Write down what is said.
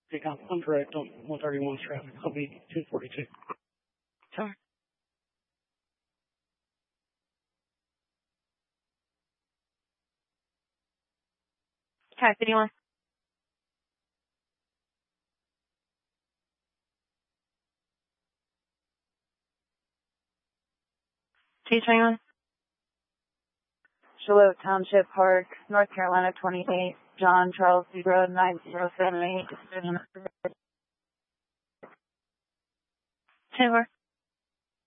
Hey, I'm correct on 131 traffic. I'll be 242. Sorry. Okay, 51. 221. Charlotte Township Park, North Carolina 28, John Charles C. Road 9078. 2-4.